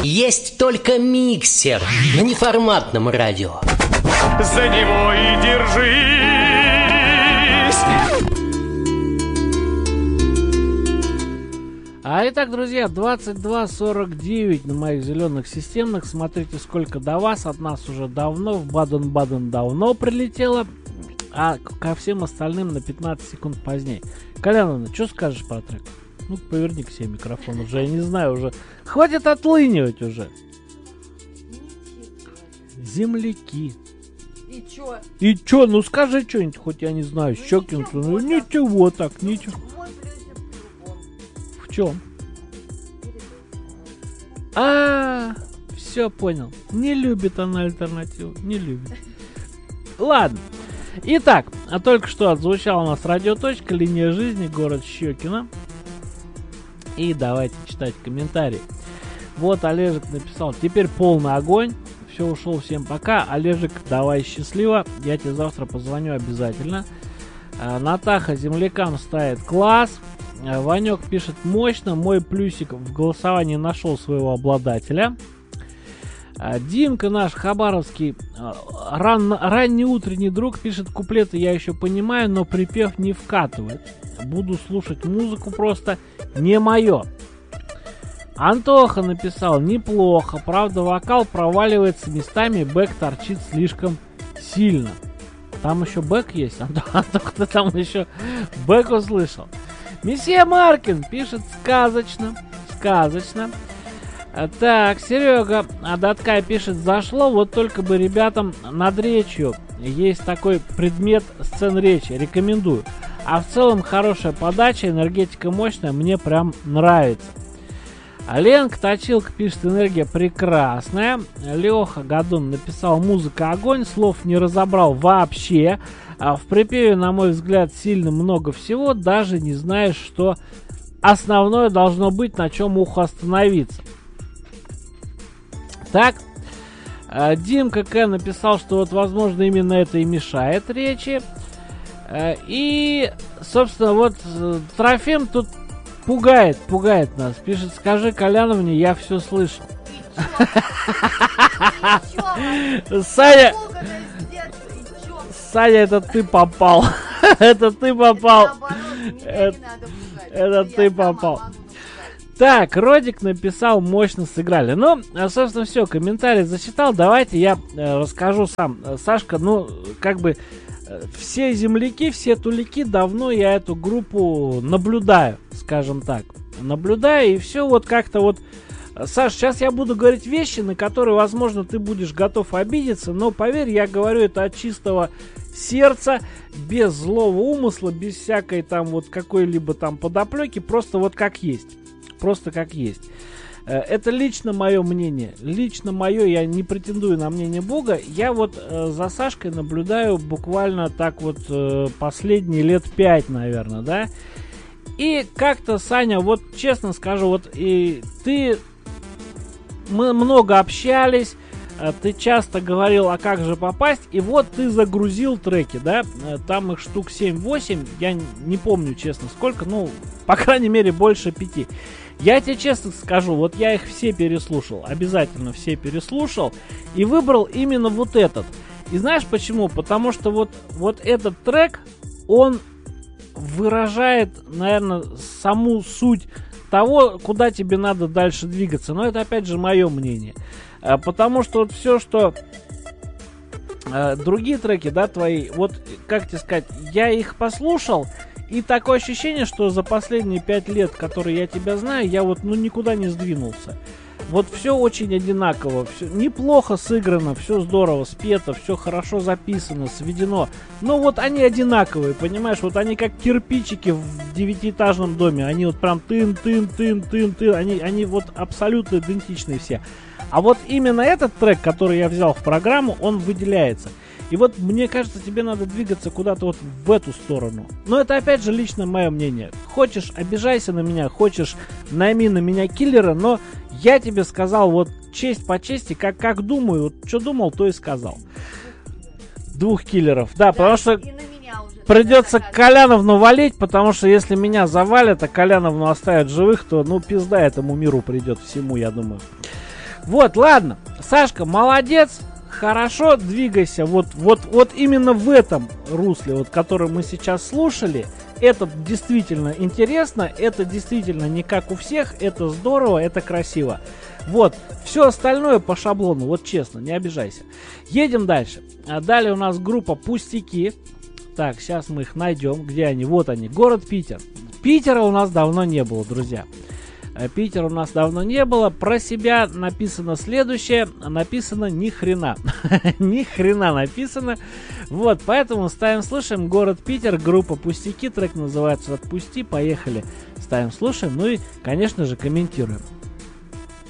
Есть только миксер на неформатном радио. За него и держись. Итак, друзья, 22:49 на моих зеленых системных. Смотрите, сколько до вас. От нас уже давно, в Баден-Баден давно прилетело. А ко всем остальным на 15 секунд позднее. Коляновна, что скажешь про трек? Ну, поверни к себе микрофон уже, я не знаю уже. Хватит отлынивать уже. Земляки. И чё? Ну скажи что-нибудь, хоть я не знаю, Щекинцу. Ну ничего так, ничего. В чем? Все понял. Не любит она альтернативу. Не любит. Ладно. Итак, только что отзвучала у нас радиоточка, линия жизни, город Щекино. И давайте читать комментарии. Вот Олежек написал: теперь полный огонь. Все, ушел, всем пока. Олежек, давай счастливо. Я тебе завтра позвоню обязательно. Натаха землякам ставит класс. Ванек пишет: мощно. Мой плюсик в голосовании нашел своего обладателя. Димка наш хабаровский ранний утренний друг пишет: куплеты я еще понимаю, но припев не вкатывает. Буду слушать музыку, просто не мое. Антоха написал: неплохо, правда вокал проваливается местами, бэк торчит слишком сильно. Там еще бэк есть? Антоха, ты там еще бэк услышал? Месье Маркин пишет: сказочно, сказочно. Так, Серега Даткай пишет: зашло, вот только бы ребятам над речью. Есть такой предмет сцен речи, рекомендую. А в целом хорошая подача, энергетика мощная, мне прям нравится. Ленка Точилка пишет: энергия прекрасная. Леха Гадун написал: музыка огонь, слов не разобрал вообще. А в припеве, на мой взгляд, сильно много всего, даже не знаешь, что основное должно быть, на чем ухо остановиться. Так, Димка К. написал, что вот, возможно, именно это и мешает речи. И, собственно, вот Трофим тут пугает нас. Пишет: скажи Коляновне, я все слышал. Саня, это ты попал. Это ты попал. Это ты попал. Так, Родик написал: мощно сыграли. Ну, собственно, все, комментарий зачитал. Давайте я расскажу сам. Сашка, ну, как бы все земляки, все тулики, давно я эту группу наблюдаю, скажем так. Наблюдаю, и все вот как-то вот... Саш, сейчас я буду говорить вещи, на которые, возможно, ты будешь готов обидеться, но поверь, я говорю это от чистого сердца, без злого умысла, без всякой там вот какой-либо там подоплеки, просто вот как есть. Просто как есть. Это лично мое мнение. Лично мое, я не претендую на мнение Бога. Я вот за Сашкой наблюдаю буквально так вот последние лет 5, наверное, да. И как-то, Саня, вот честно скажу, вот и ты... Мы много общались, ты часто говорил, а как же попасть, и вот ты загрузил треки, да, там их штук 7-8, я не помню, честно, сколько, ну, по крайней мере, больше 5. Я тебе честно скажу, вот я их все переслушал, обязательно все переслушал, и выбрал именно вот этот. И знаешь почему? Потому что вот этот трек, он выражает, наверное, саму суть того, куда тебе надо дальше двигаться. Но это, опять же, мое мнение. Потому что вот все, что другие треки, да, твои, вот, как тебе сказать, я их послушал, и такое ощущение, что за последние 5 лет, которые я тебя знаю, я вот, ну, никуда не сдвинулся. Вот все очень одинаково, все неплохо сыграно, все здорово спето, все хорошо записано, сведено. Но вот они одинаковые, понимаешь, вот они как кирпичики в 9-этажном доме, они вот прям тын, они вот абсолютно идентичные все. А вот именно этот трек, который я взял в программу, он выделяется. И вот мне кажется, тебе надо двигаться куда-то вот в эту сторону. Но это опять же лично мое мнение. Хочешь, обижайся на меня, хочешь, найми на меня киллера, но я тебе сказал вот честь по чести, как думаю, вот что думал, то и сказал. 2 киллеров, да, потому что придется Коляновну валить, потому что если меня завалят, а Коляновну оставят живых, то, ну, пизда этому миру придет всему, я думаю. Вот, ладно. Сашка, молодец. Хорошо, двигайся. Вот именно в этом русле, вот, который мы сейчас слушали. Это действительно интересно. Это действительно не как у всех. Это здорово, это красиво. Вот. Все остальное по шаблону. Вот честно, не обижайся. Едем дальше. А далее у нас группа «Пустяки». Так, сейчас мы их найдем. Где они? Вот они. Город Питер. Питера у нас давно не было, друзья. Питер у нас давно не было. Про себя написано следующее. Написано ни хрена. Ни хрена написано. Вот, поэтому ставим, слушаем. Город Питер, группа «Пустяки». Трек называется «Отпусти». Поехали. Ставим, слушаем. Ну и, конечно же, комментируем.